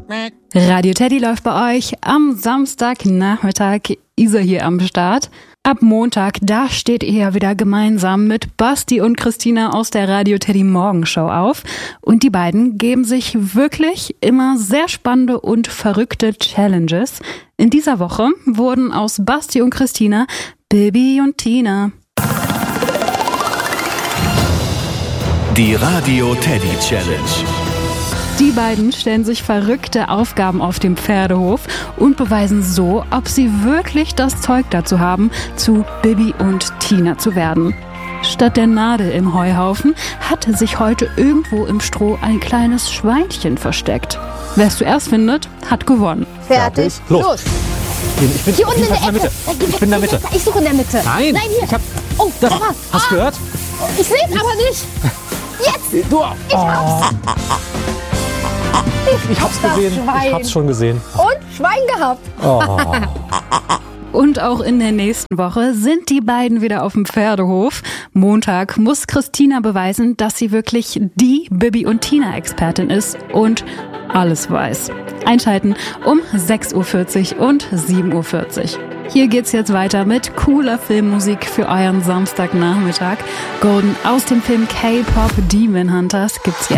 Radio Teddy läuft bei euch am Samstagnachmittag. Isa hier am Start. Ab Montag, da steht ihr ja wieder gemeinsam mit Basti und Christina aus der Radio Teddy Morgenshow auf. Und die beiden geben sich wirklich immer sehr spannende und verrückte Challenges. In dieser Woche wurden aus Basti und Christina Bibi und Tina. Die Radio Teddy Challenge. Die beiden stellen sich verrückte Aufgaben auf dem Pferdehof und beweisen so, ob sie wirklich das Zeug dazu haben, zu Bibi und Tina zu werden. Statt der Nadel im Heuhaufen hatte sich heute irgendwo im Stroh ein kleines Schweinchen versteckt. Wer es zuerst findet, hat gewonnen. Fertig, los! Ich bin hier unten in der Ecke. Ich bin in der Mitte. Ich suche in der Mitte. Nein, hier. Ich hab, oh, da, was? Hast du gehört? Ich sehe es aber nicht. Jetzt! Du, Ich hab's! Ich hab's gesehen. Schwein. Ich hab's schon gesehen. Und Schwein gehabt. Oh. Und auch in der nächsten Woche sind die beiden wieder auf dem Pferdehof. Montag muss Christina beweisen, dass sie wirklich die Bibi und Tina Expertin ist und alles weiß. Einschalten um 6.40 Uhr und 7.40 Uhr. Hier geht's jetzt weiter mit cooler Filmmusik für euren Samstagnachmittag. Golden aus dem Film K-Pop Demon Hunters gibt's jetzt.